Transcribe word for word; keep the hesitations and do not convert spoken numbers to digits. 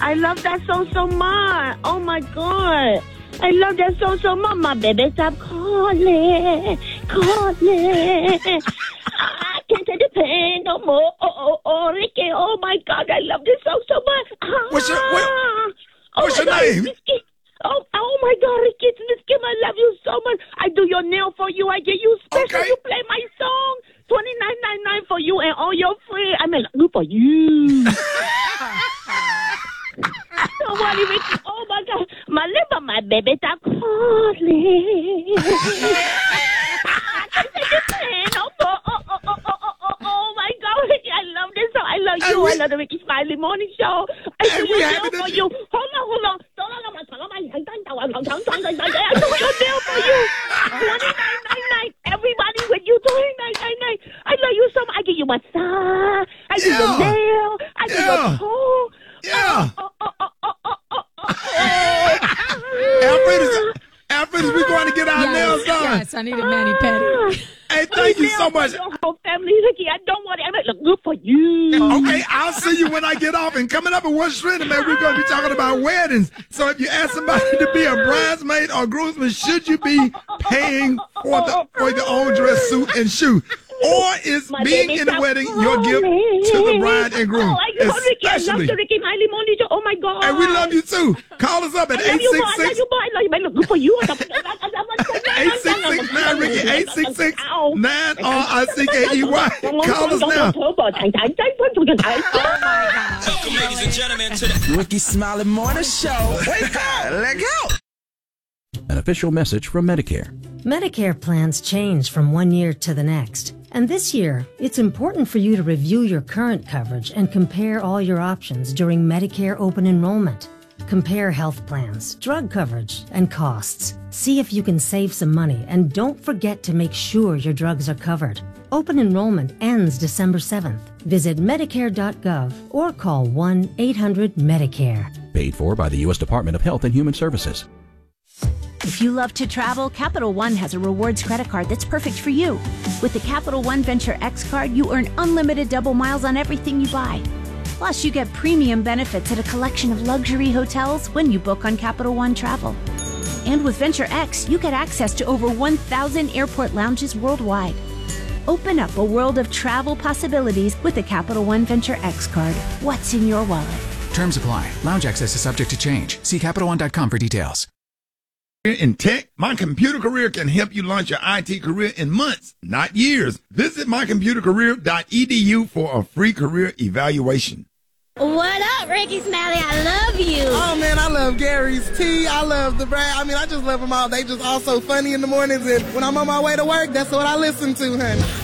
I love that song so much. Oh, my God. I love that song so much. My baby, stop calling, calling. I can't take the pain no more. Oh, oh, oh, Ricky. Oh, my God. I love this song so much. Ah. What's your, what, what's oh your God, name? Miss Oh, oh, my God, Ricky. It's Miss Kim. I love you so much. I do your nail for you. I get you special. Okay. You play my song. twenty-nine ninety-nine for you and all your friends. I mean, good for you. Don't worry, Ricky. Oh, my God. My liver, my baby, stop calling. I can't take the pain no more. Oh, oh, oh, oh, oh, oh, oh, my God, Ricky. I love this song. I love Hey, you. we- I love the Ricky Smiley Morning Show. I Hey, do we your happy nail to- for you. Hold on, hold on. I do your nail for you. twenty-nine ninety-nine. Everybody with you. twenty-nine ninety-nine. I love you so much. I give you massage. I do Yeah. your nail. I do Yeah. your toe. Yeah. Oh, oh, oh, oh, oh, oh, oh. Alfred, is, Alfred, is we going to get our Yes, nails done? yes, I need a mani-pedi. Hey, thank you so much. Your whole family, Ricky. I don't want it. I look good for you. Okay, I'll see you when I get off. And coming up in one strand, man, we're going to be talking about weddings. So if you ask somebody to be a bridesmaid or groomsman, should you be paying for the for the own dress, suit, and shoe? Or is My being baby, in the stop wedding your gift to the bride and groom? Oh, I love Ricky. I love Especially. the Ricky Miley Morning Show. Oh, my God. And we love you too. Call us up at I love eight you, boy. six I love six you, boy. I love you, man. Look good for you. eight six six nine Ricky eight six six nine R I C K E Y. Call us now. Oh my God. Welcome, ladies and gentlemen, to the Ricky Smiley Morning Show. Wake up, let go. An official message from Medicare. Medicare plans change from one year to the next. And this year, it's important for you to review your current coverage and compare all your options during Medicare open enrollment. Compare health plans, drug coverage, and costs. See if you can save some money, and don't forget to make sure your drugs are covered. Open enrollment ends December seventh. Visit Medicare dot gov or call one eight hundred Medicare. Paid for by the U S Department of Health and Human Services. If you love to travel, Capital One has a rewards credit card that's perfect for you. With the Capital One Venture X card, you earn unlimited double miles on everything you buy. Plus, you get premium benefits at a collection of luxury hotels when you book on Capital One Travel. And with Venture X, you get access to over one thousand airport lounges worldwide. Open up a world of travel possibilities with the Capital One Venture X card. What's in your wallet? Terms apply. Lounge access is subject to change. See Capital One dot com for details. In tech, My Computer Career can help you launch your I T career in months, not years. Visit my computer career dot e d u for a free career evaluation. What up, Ricky Smiley? I love you. Oh, man, I love Gary's Tea. I love the Brad. I mean, I just love them all. They just all so funny in the mornings. And when I'm on my way to work, that's what I listen to, honey.